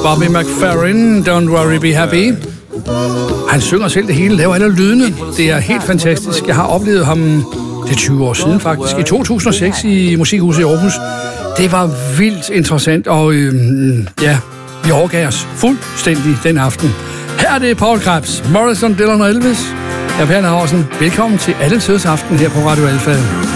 Bobby McFerrin, Don't Worry Be Happy. Han synger selv det hele, laver alle lydene. Det er helt fantastisk. Jeg har oplevet ham, det er 20 år siden faktisk, i 2006 i Musikhuset i Aarhus. Det var vildt interessant, og vi overgav os fuldstændig den aften. Her er det Paul Krebs, Morrison, Dylan og Elvis. Jeg er Per Navarsen. Velkommen til Alle Tiders Aften her på Radio Alfa.